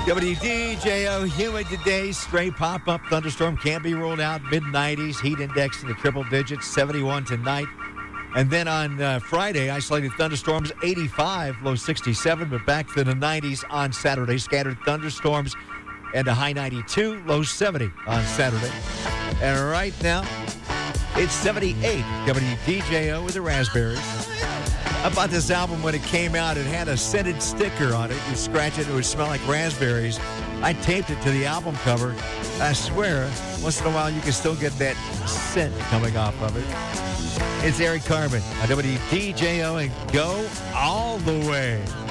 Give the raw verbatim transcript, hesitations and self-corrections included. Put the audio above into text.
W D J O, humid today. Stray pop-up thunderstorm can't be ruled out. mid nineties, heat index in the triple digits, seventy-one tonight. And then on uh, Friday, isolated thunderstorms, eighty-five, low sixty-seven, but back to the nineties on Saturday. Scattered thunderstorms and a high ninety-two, low seventy on Saturday. And right now, it's seventy-eight. W D J O with the Raspberries. I bought this album when it came out. It had a scented sticker on it. You scratch it, it would smell like raspberries. I taped it to the album cover. I swear, once in a while, you can still get that scent coming off of it. It's Eric Carmen on W D J O, and go all the way.